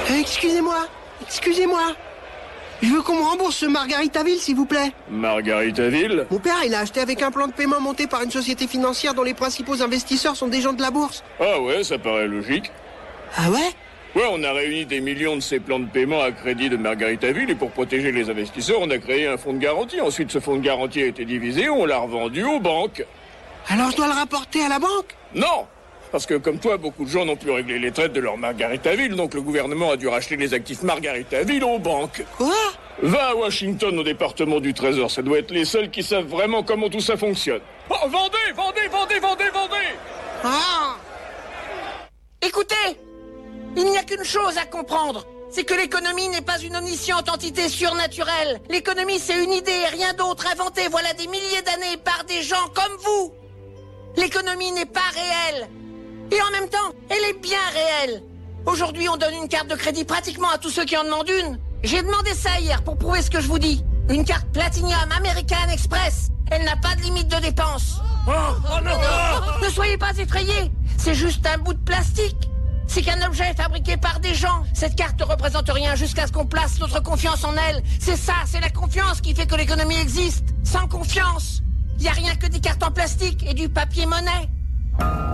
Excusez-moi. Je veux qu'on me rembourse ce Margaritaville, s'il vous plaît. Margaritaville? Mon père, il a acheté avec un plan de paiement monté par une société financière dont les principaux investisseurs sont des gens de la bourse. Ah ouais, ça paraît logique. Ah ouais? Ouais, on a réuni des millions de ces plans de paiement à crédit de Margaritaville et pour protéger les investisseurs, on a créé un fonds de garantie. Ensuite, ce fonds de garantie a été divisé, on l'a revendu aux banques. Alors je dois le rapporter à la banque? Non! Parce que comme toi, beaucoup de gens n'ont pu régler les traites de leur Margaritaville, donc le gouvernement a dû racheter les actifs Margaritaville aux banques. Quoi? Va à Washington au département du Trésor, ça doit être les seuls qui savent vraiment comment tout ça fonctionne. Oh, vendez! Ah! Écoutez, il n'y a qu'une chose à comprendre. C'est que l'économie n'est pas une omnisciente entité surnaturelle. L'économie, c'est une idée et rien d'autre inventée voilà des milliers d'années par des gens comme vous. L'économie n'est pas réelle. Et en même temps, elle est bien réelle. Aujourd'hui, on donne une carte de crédit pratiquement à tous ceux qui en demandent une. J'ai demandé ça hier pour prouver ce que je vous dis. Une carte Platinum American Express. Elle n'a pas de limite de dépense. Oh non! Ne soyez pas effrayés. C'est juste un bout de plastique. C'est qu'un objet fabriqué par des gens. Cette carte ne représente rien jusqu'à ce qu'on place notre confiance en elle. C'est ça, c'est la confiance qui fait que l'économie existe. Sans confiance, il n'y a rien que des cartes en plastique et du papier-monnaie.